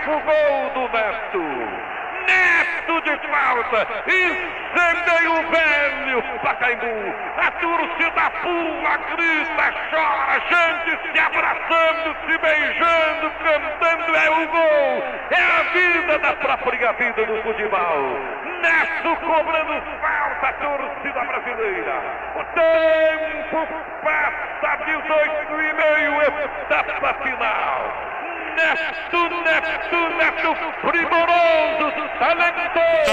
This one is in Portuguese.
o gol do Neto. Neto de falta, incendeia o velho Pacaembu. A torcida pula, grita, chora, gente se abraçando, se beijando, cantando, é o gol. É a vida da própria vida do futebol. Neto cobrando falta, a torcida brasileira. O tempo passa, 18,5, etapa final. Neto, primoroso, talentoso.